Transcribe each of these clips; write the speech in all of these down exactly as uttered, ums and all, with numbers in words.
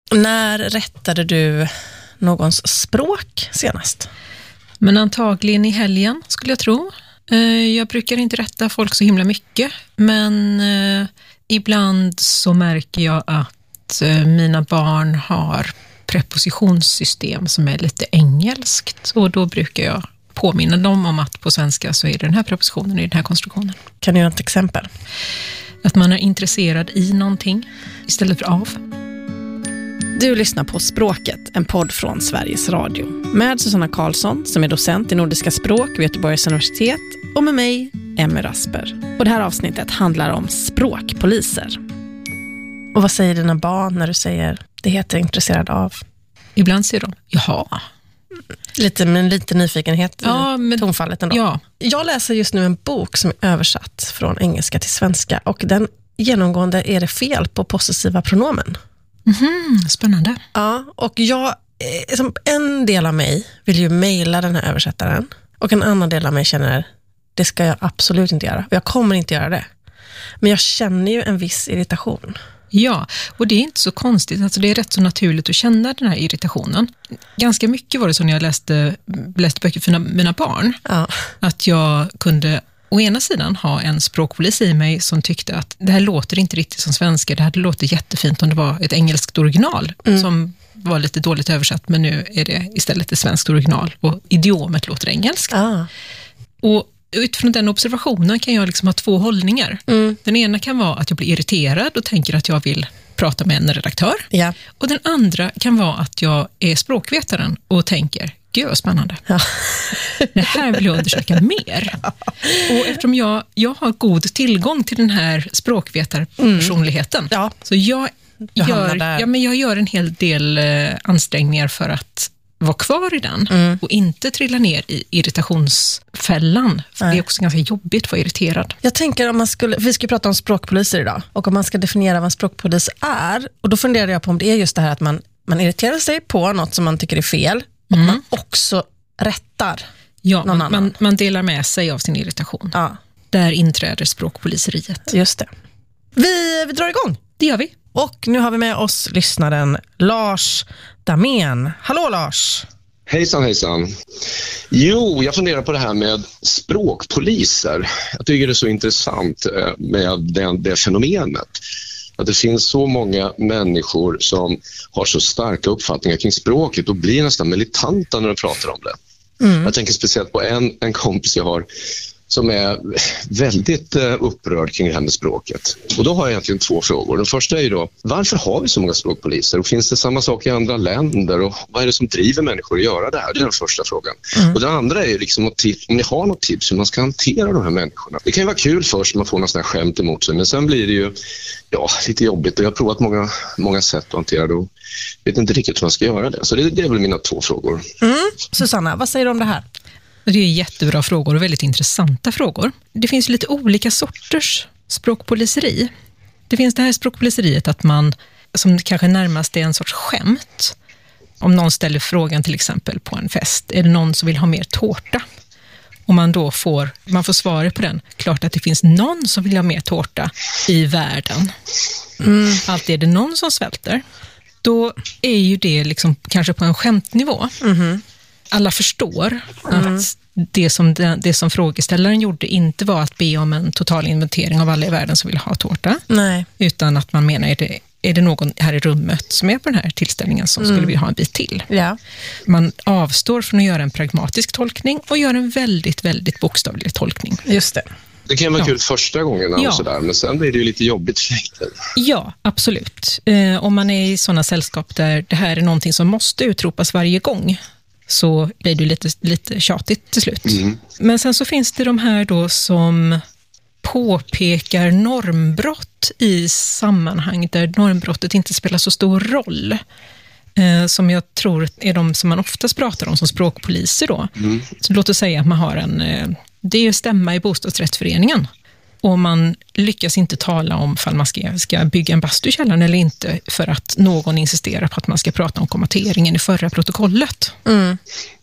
När rättade du någons språk senast? Men antagligen i helgen skulle jag tro. Jag brukar inte rätta folk så himla mycket, men ibland så märker jag att mina barn har prepositionssystem som är lite engelskt, och då brukar jag påminna dem om att på svenska så är det den här prepositionen i den här konstruktionen. Kan du göra ett exempel? Att man är intresserad i någonting istället för av. Du lyssnar på Språket, en podd från Sveriges Radio. Med Susanna Karlsson som är docent i nordiska språk vid Göteborgs universitet, och med mig, Emmy Rasper. Och det här avsnittet handlar om språkpoliser. Och vad säger dina barn när du säger det heter intresserad av? Ibland säger de, jaha. Lite, men lite nyfikenhet ja, i men, tonfallet ändå. Ja. Jag läser just nu en bok som är översatt från engelska till svenska, och den genomgående är det fel på possessiva pronomen. Mm, spännande. Ja, och jag, som en del av mig vill ju mejla den här översättaren, och en annan del av mig känner det ska jag absolut inte göra, och jag kommer inte göra det. Men jag känner ju en viss irritation. Ja, och det är inte så konstigt. Alltså det är rätt så naturligt att känna den här irritationen. Ganska mycket var det så när jag läste, läste böcker för mina barn. Ja. Att jag kunde å ena sidan ha en språkpolis i mig som tyckte att det här låter inte riktigt som svenska. Det här låter jättefint om det var ett engelskt original mm. som var lite dåligt översatt, men nu är det istället ett svenskt original och idiomet låter engelskt. Ja. Och utifrån den observationen kan jag liksom ha två hållningar. Mm. Den ena kan vara att jag blir irriterad och tänker att jag vill prata med en redaktör. Ja. Och den andra kan vara att jag är språkvetaren och tänker, gud vad spännande. Ja. Det här vill jag undersöka mer. Ja. Och eftersom jag, jag har god tillgång till den här språkvetarpersonligheten. Mm. Ja. Så jag gör, ja, men jag gör en hel del eh, ansträngningar för att vara kvar i den mm. och inte trilla ner i irritationsfällan. För Nej. Det är också ganska jobbigt att vara irriterad. Jag tänker om man skulle, vi ska prata om språkpoliser idag, och om man ska definiera vad en språkpolis är, och då funderar jag på om det är just det här att man, man irriterar sig på något som man tycker är fel, och mm. man också rättar ja, någon man, annan. Man, man delar med sig av sin irritation. Ja. Där inträder språkpoliseriet. Just det. Vi, vi drar igång. Det gör vi. Och nu har vi med oss lyssnaren Lars Damén. Hallå Lars! Hejsan, hejsan. Jo, jag funderar på det här med språkpoliser. Jag tycker det är så intressant med det, det fenomenet. Att det finns så många människor som har så starka uppfattningar kring språket och blir nästan militanta när de pratar om det. Mm. Jag tänker speciellt på en, en kompis jag har som är väldigt uh, upprörd kring det här med språket. Och då har jag egentligen två frågor. Den första är ju då, varför har vi så många språkpoliser? Och finns det samma sak i andra länder? Och vad är det som driver människor att göra det här? Det är den första frågan. Mm. Och den andra är ju liksom om ni har något tips hur man ska hantera de här människorna. Det kan ju vara kul först när man får någon sån här skämt emot sig, men sen blir det ju ja, lite jobbigt. Och jag har provat många, många sätt att hantera det och vet inte riktigt hur man ska göra det. Så det, det är väl mina två frågor. Mm. Susanna, vad säger du om det här? Det är jättebra frågor och väldigt intressanta frågor. Det finns lite olika sorters språkpoliseri. Det finns det här språkpoliseriet att man, som kanske närmast är en sorts skämt. Om någon ställer frågan till exempel på en fest, är det någon som vill ha mer tårta? Och man då får, man får svaret på den. Klart att det finns någon som vill ha mer tårta i världen. Mm. Alltid är det någon som svälter. Då är ju det liksom kanske på en skämtnivå. Mm. Alla förstår mm. att det som, det, det som frågeställaren gjorde inte var att be om en total inventering av alla i världen som vill ha tårta. Nej. Utan att man menar, är det, är det någon här i rummet som är på den här tillställningen som mm. skulle vilja ha en bit till? Ja. Man avstår från att göra en pragmatisk tolkning och gör en väldigt, väldigt bokstavlig tolkning. Just det. Det kan vara ja. kul första gången och ja. sådär, men sen blir det ju lite jobbigt för längden. Ja, absolut. Eh, om man är i sådana sällskap där det här är någonting som måste utropas varje gång, så blir det lite, lite tjatigt till slut. Mm. Men sen så finns det de här då som påpekar normbrott i sammanhang där normbrottet inte spelar så stor roll. Eh, som jag tror är de som man oftast pratar om som språkpoliser då. Mm. Så låt oss säga att man har en, eh, det är stämma i bostadsrättsföreningen. Och man lyckas inte tala om ifall man ska, ska bygga en bastu i källaren eller inte, för att någon insisterar på att man ska prata om kommateringen i förra protokollet. Mm.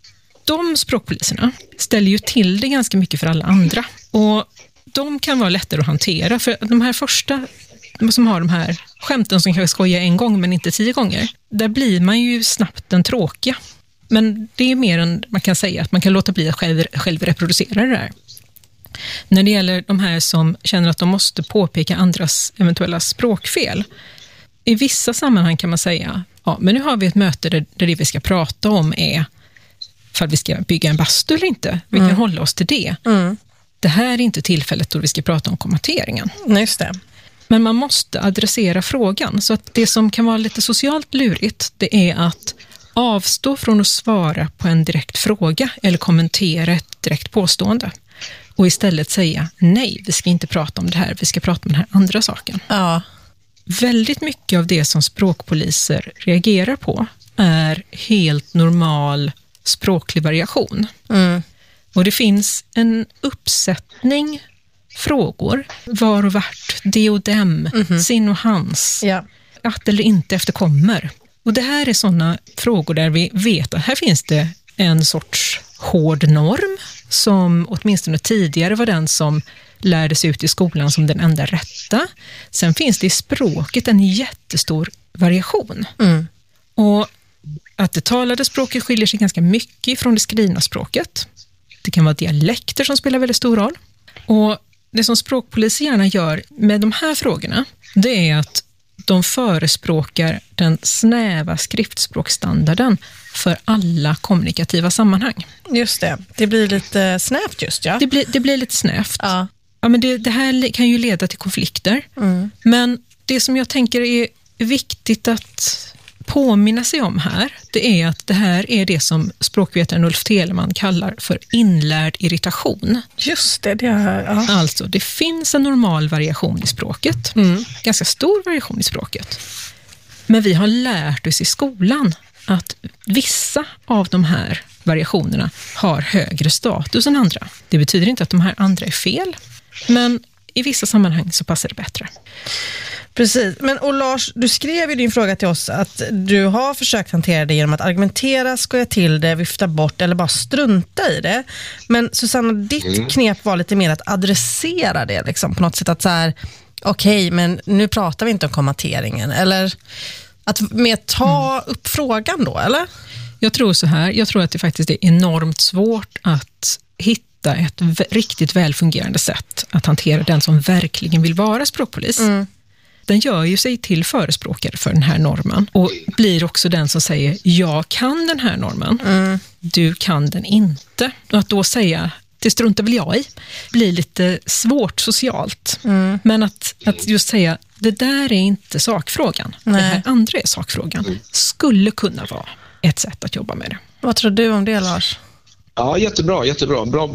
De språkpoliserna ställer ju till det ganska mycket för alla andra. Och de kan vara lättare att hantera, för de här första som har de här skämten som kanske skojar en gång men inte tio gånger, där blir man ju snabbt den tråkiga. Men det är mer än man kan säga att man kan låta bli att själv, själv reproducera det där. När det gäller de här som känner att de måste påpeka andras eventuella språkfel. I vissa sammanhang kan man säga, ja, men nu har vi ett möte där, där det vi ska prata om är för att vi ska bygga en bastu eller inte. Vi mm. kan hålla oss till det. Mm. Det här är inte tillfället då vi ska prata om kommateringen. Just det. Men man måste adressera frågan. Så att det som kan vara lite socialt lurigt, det är att avstå från att svara på en direkt fråga eller kommentera ett direkt påstående. Och istället säga, nej, vi ska inte prata om det här, vi ska prata om den här andra saken. Ja. Väldigt mycket av det som språkpoliser reagerar på är helt normal språklig variation. Mm. Och det finns en uppsättning frågor, var och vart, det och dem, mm-hmm. sin och hans, ja. att eller inte efterkommer. Och det här är sådana frågor där vi vet att här finns det en sorts hård norm som åtminstone tidigare var den som lärdes ut i skolan som den enda rätta. Sen finns det i språket en jättestor variation. Mm. Och att det talade språket skiljer sig ganska mycket från det skrivna språket. Det kan vara dialekter som spelar väldigt stor roll. Och det som språkpoliser gärna gör med de här frågorna, det är att de förespråkar den snäva skriftspråkstandarden för alla kommunikativa sammanhang. Just det, det blir lite snävt just, ja. Det blir, det blir lite snävt. Ja. Ja, men det, det här kan ju leda till konflikter. Mm. Men det som jag tänker är viktigt att påminna sig om här, det är att det här är det som språkvetaren Ulf Telemann kallar för inlärd irritation. Just det, det är, ja. Alltså, det finns en normal variation i språket. Mm. Ganska stor variation i språket. Men vi har lärt oss i skolan att vissa av de här variationerna har högre status än andra. Det betyder inte att de här andra är fel, men i vissa sammanhang så passar det bättre. Precis, men och Lars, du skrev i din fråga till oss att du har försökt hantera det genom att argumentera, skoja till det, vifta bort eller bara strunta i det. Men Susanna, ditt mm. knep var lite mer att adressera det liksom, på något sätt att så här, okej, okay, men nu pratar vi inte om kommateringen, eller att med ta mm. upp frågan då, eller? Jag tror så här, jag tror att det faktiskt är enormt svårt att hitta ett v- riktigt välfungerande sätt att hantera den som verkligen vill vara språkpolis. Mm. Den gör ju sig till förespråkare för den här normen och blir också den som säger, jag kan den här normen, mm. du kan den inte. Och att då säga, det struntar väl jag i, blir lite svårt socialt. Mm. Men att, att just säga, det där är inte sakfrågan, Nej. det här andra är sakfrågan, skulle kunna vara ett sätt att jobba med det. Vad tror du om det, Lars? Ja, jättebra, jättebra. Bra.